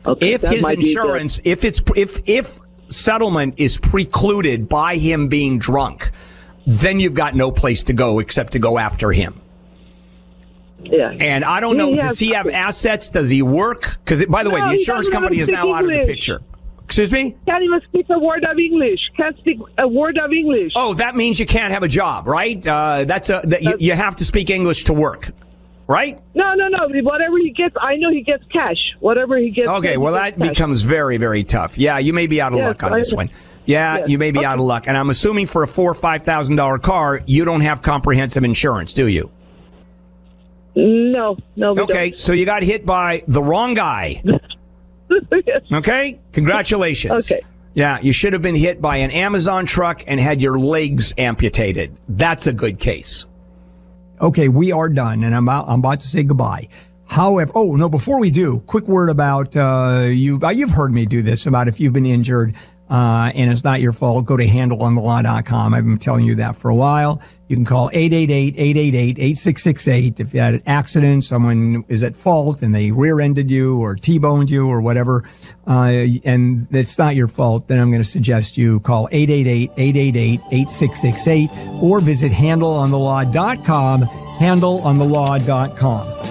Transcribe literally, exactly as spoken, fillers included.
Okay, if his insurance, if it's if if settlement is precluded by him being drunk, then you've got no place to go except to go after him. Yeah. And I don't know, he does has, he have assets? Does he work? Because, by the no, way, the insurance company is now out of the picture. Excuse me? Can't even speak a word of English. Can't speak a word of English. Oh, that means you can't have a job, right? Uh, that's a that you, you have to speak English to work, right? No, no, no. Whatever he gets, I know he gets cash. Whatever he gets. Okay, well, that cash. becomes very, very tough. Yeah, you may be out of yes, luck on I, this one. Yeah, yes. you may be okay. out of luck. And I'm assuming for a four or five thousand dollar car, you don't have comprehensive insurance, do you? No, no. We okay, don't. so you got hit by the wrong guy. Yes. Okay, congratulations. Okay. Yeah, you should have been hit by an Amazon truck and had your legs amputated. That's a good case. Okay, we are done, and I'm about, I'm about to say goodbye. However, oh no, before we do, quick word about uh, you. Uh, you've heard me do this about if you've been injured uh, and it's not your fault, go to handle on the law dot com. I've been telling you that for a while. You can call eight eight eight, eight eight eight, eight six six eight if you had an accident, someone is at fault and they rear-ended you or T-boned you or whatever, uh, and it's not your fault, then I'm going to suggest you call eight eight eight, eight eight eight, eight six six eight or visit handle on the law dot com, handle on the law dot com.